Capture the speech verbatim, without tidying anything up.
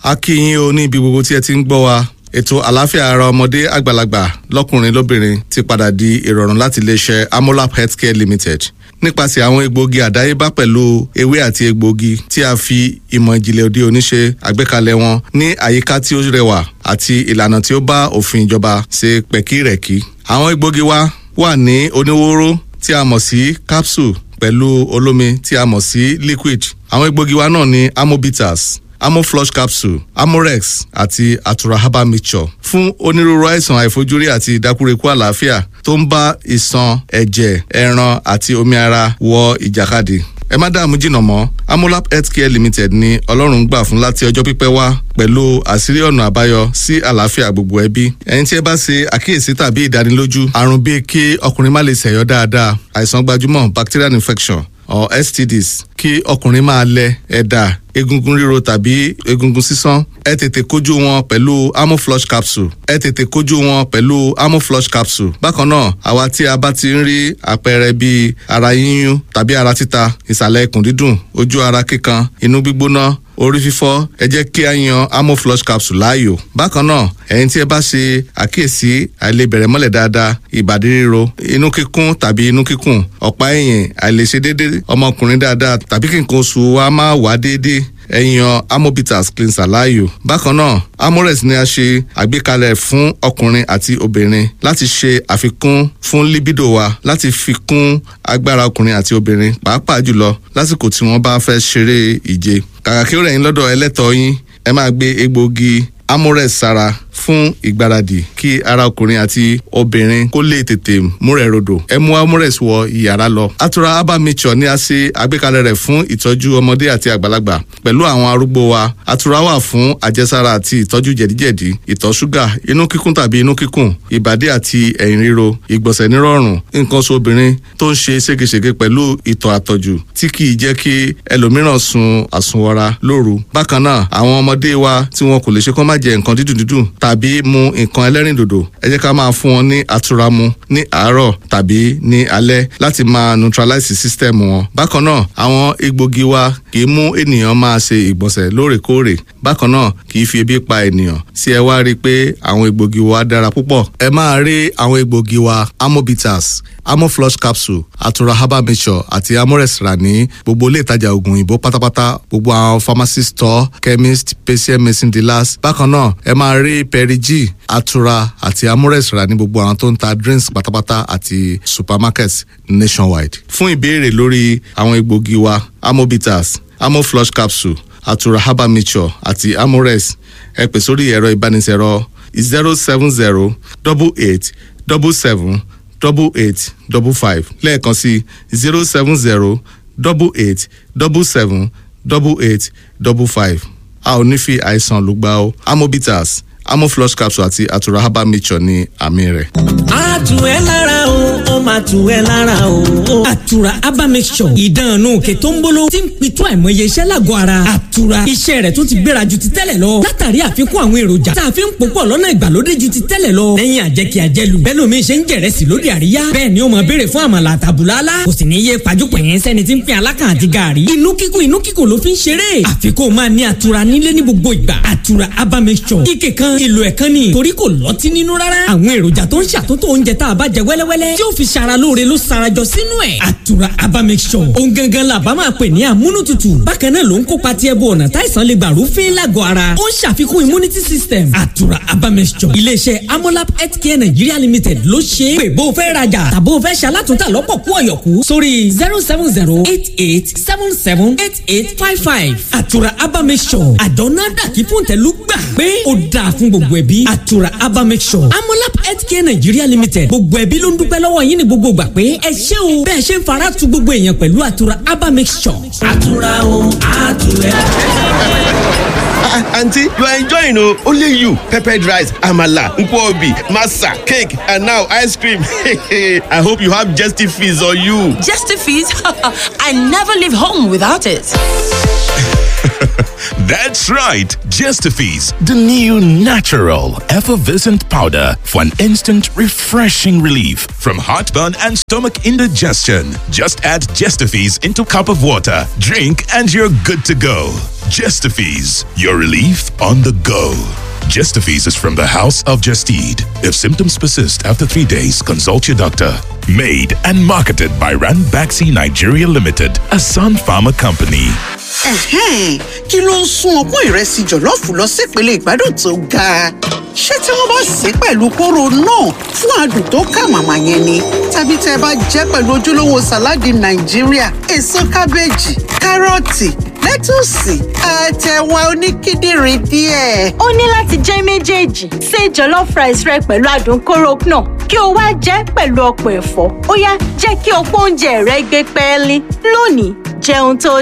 A kí yín o ní ibi gbogbo tí ẹ ti ń gbọ́ wa. Ètò àlàáfíà ara ọmọdé àgbàlagbà lọ́kùnrin lóbìnrin ti padà di ìrọ̀rùn láti iléeṣẹ́ Amolap Healthcare Limited. Nípasẹ̀ àwọn egbòogi àdáyébá pẹ̀lú ewé àti egbòogi tí a fi ìmọ̀ ìjìnlẹ̀ òde òní ṣe àgbékalẹ̀ wọn ní àyíká tí ó rẹwà àti ìlànà tí ó bá òfin ìjọba ṣe pẹ̀kírẹ̀kí. Àwọn egbòogi wa wà ní oníwóró tí a mọ̀ sí capsule pẹ̀lú olómi tí a mọ̀ sí liquid. Àwọn egbòogi wa náà ní Amobitas, Amoflush capsule, Amorex àti Atura herbal mixture fún onírúurú àìsàn àìfojúrí àti ìdákúrekú àlàáfíà tó ń bá ìṣàn, ẹ̀jẹ̀, ẹran àti omi ara wọ ìjàkadì. Ẹ má dààmú jìnnà mọ́, Amolap Healthcare Limited ni Ọlọ́run gbà fún láti ọjọ́ pípẹ́ wá pẹ̀lú àṣírí ọ̀nà àbáyọ sí àlàáfíà gbogbo ẹbí. Ẹ̀yin tí ẹ bá ṣe àkíyèsí tàbí ìdánilójú àrùn bíi kí ọkùnrin má lè ṣẹ̀yọ́ dáadáa, àìsàn gbajúmọ̀ bacterial infection or S T Ds, kí ọkùnrin máa lẹ ẹ̀dà, egungun ríro tàbí egungun sísán, ẹ tètè kojú wọn pẹ̀lú Amoflush capsule. ẹ tètè kojú wọn pẹ̀lú Amoflush capsule. Bákan náà, àwa tí a bá ti ń rí àpẹẹrẹ bíi ara yíyún tàbí ara títa, ìsàlẹ̀ ikùn dídùn, ojú ara kíkan, inú gbígbóná, orí fífọ́, ẹ jẹ́ kí a yan Amoflush capsule láàyò. Bákan náà, ẹ̀yin tí ẹ bá ṣe àkíyèsí àìlebẹ̀rẹ̀ mọ́lẹ̀ dáadáa, ìbàdí ríro, inú kíkún tàbí inú kíkùn, ọ̀pá ẹ̀yìn, àìlèṣe déédéé ọmọkùnrin dáadáa tàbí kí nǹkan oṣù wa máa wá déédéé, ẹ yan Amobitas cleanser láàyò. Bákan náà, Amorex ni a ṣe àgbékalẹ̀ fún ọkùnrin àti obìnrin láti ṣe àfikún fún libido wa, láti fi kún agbára ọkùnrin àti obìnrin, pàápàá jùlọ lásìkò tí wọ́n bá fẹ́ ṣeré ìje. Kàkà kí ó rẹ̀ yín lọ́dọ̀ ẹlẹ́tọ̀ọ́ yín, ẹ máa gbé egbòogi Amorex sára fún ìgbáradì kí ara ọkùnrin àti obìnrin kó lè tètè múrẹ̀ rodò. Ẹ mú Amorex wọ ìyàrá lọ. Atura herbal mixture ni a ṣe àgbékalẹ̀ rẹ̀ fún ìtọ́jú ọmọdé àti àgbàlagbà pẹ̀lú àwọn arúgbó wa. Atura wà fún àjẹsára àti ìtọ́jú jẹ̀díjẹ̀dí, ìtọ̀ ṣúgà, inú kíkún tàbí inú kíkùn, ìbàdí àti ẹ̀yìn ríro, ìgbọ̀nsẹ̀ nírọ̀rùn, nǹkan oṣù obìnrin tó ń ṣe ségesège pẹ̀lú ìtọ̀ àtọ̀jù tí kì í jẹ́ kí ẹlòmíràn sun àsùnwọra lóru. Bákan náà, àwọn ọmọdé wa tí wọn kò lè ṣe kó má jẹ nǹkan dídùn dídùn tàbí mu nǹkan ẹlẹ́rìndòdò, ẹ jẹ́ ká máa fún wọn ní Atura mu ní àárọ̀ tàbí ní alẹ́ láti máa neutralize system wọn. Bákan náà, àwọn egbògi wa kì í mú ènìyàn máa ṣe ìgbọ̀nsẹ̀ lóòrèkóòrè. Bákan náà, kì í fi ebi pa ènìyàn. Sí ẹ wá rí i pé àwọn egbògi wa dára púpọ̀. Ẹ máa rí àwọn egbògi wa Amobitas, Amoflush capsule, Atura herbal mixture àti Amorex rà ní gbogbo ilé ìtajà oògùn òyìnbó pátápátá, gbogbo àwọn pharmacy store, chemist, patient medicine dealers. Bákan náà, ẹ máa rí Perigi, Atura àti Amorex rà ní gbogbo àwọn tó ń ta drinks pátápátá àti supermarkets nationwide. Fún ìbéèrè lórí àwọn egbògi wa Amobitas, Amoflush capsule, Atura herbal mixture àti Amorex, ẹ pè sórí ẹ̀rọ ìbánisọ̀rọ̀ zero seven zero double eight double seven double eight double five lẹ́ẹ̀kan sí zero seven zero double eight double seven double eight double five. A ò ní fi àìsàn lùgbà o. Amobitas, Amoflush capsule àti Atura herbal mixture ní àmì rẹ̀. A tù ẹ́ lára o, ó máa tù ẹ́ lára o. Atura herbal mixture, ìdánù òkè tó ń bolo tí ń pitú àìmọye iṣẹ́ lágọ̀ọ́ ara. Atura, iṣẹ́ rẹ̀ tún ti gbéra ju ti tẹ́lẹ̀ lọ. Látàrí àfikún àwọn èròjà tá a fi ń pòpọ̀ lọ́nà ìgbàlódé ju ti tẹ́lẹ̀ lọ. Lẹ́yìn àjẹkí àjẹlù, bẹ́ẹ̀ lómi ṣe ń jẹ̀rẹ̀sì lóde àríyá. Bẹ́ẹ̀ ni ó máa béèrè fún àmàlà àtàbùlálá. Kò sì ní yé pajúpọ̀ yẹn sẹ́ni tí ń pín alákàn àti gààrí. Inú kíkùn inú kíkùn ló fi ń ṣeré. Àfikún máa ní Atura nílé ní gbogbo ìgbà. Atura herbal mixture, ike kan ìlò ẹ̀kan ni, torí kò lọ́tí nínú rárá. Àwọn èròjà tó ń ṣàtúntò oúnjẹ tá a bá jẹ wẹ́lẹ́wẹ́lẹ́ tí ó fi ṣara lóore ló sarajọ sínú ẹ̀. Atura herbal mixture, ohun gangan la bá máa pè ní amúnútutù. Bákan náà ló ń kópa tí ẹbú ọ̀nà táìsàn lè gbà rúfin lágọ̀ọ́ ara. Ó ń ṣàfikún immunity system. Atura herbal mixture, iléeṣẹ́ Amolap Healthcare Nigeria Limited ló ṣe é. Pè bó o fẹ́ rajà tàbó o fẹ́ ṣalátúntà lọ́pọ̀ kú ọ̀yọ̀kú sórí zero seven zero eight eight seven seven eight eight five five. Atura herbal mixture, àjọ náà dàkí fún tẹ̀lú gbà pé ó dáa fún gbogbo ẹbí. Atura herbal mixture, Amolap Healthcare Nigeria Limited, gbogbo ẹbí ló ń dúpẹ́ lọ́wọ́ yín ní gbogbo gbà pé ẹ ṣé o bẹ́ẹ̀ ṣe ń fara tu gbogbo èèyàn pẹ̀lú Atura herbal mixture. Atura o, Atura. Aunty, you are enjoying o. Only you, peppered rice, amala, nkwobi, masa, cake, and now ice cream. I hope you have Jesty Fizz on you. Jesty Fizz? I never leave home without it. That's right, Gestafees, the new natural effervescent powder for an instant refreshing relief from heartburn and stomach indigestion. Just add Gestafees into cup of water, drink, and you're good to go. Gestafees, your relief on the go. Gestafees is from the House of Gestede. If symptoms persist after three days, consult your doctor. Made and marketed by Ranbaxy Nigeria Limited, a Sun Pharma company. Ẹ̀hẹ́n, kí ló ń sún ọpọ́n ìrẹsì jọ̀lọ́ọ̀fù lọ sípele ìgbádùn tó ga? Ṣé tí wọ́n bá sè é pẹ̀lú kóró náà fún adùn tó kà màmá yẹn ni? Tàbí tẹ́ ẹ bá jẹ́ pẹ̀lú ojúlówó sàláàdì Nàìjíríà, èso kábéèjì, kárọ̀tì, lẹ́tùsì, àtẹ̀wà oníkíndìnrín díẹ̀. Ó ní láti jẹ́ méjèèjì. Ṣé jollof rice rẹ pẹ̀lú adùn kóró náà kí o wá jẹ́ pẹ̀lú ọ̀pọ̀ ẹ̀fọ́. Ó yá, jẹ́ kí ọ̀pọ̀ oúnjẹ rẹ gbé pẹ́ẹ́lí. Lónìí, jẹun tó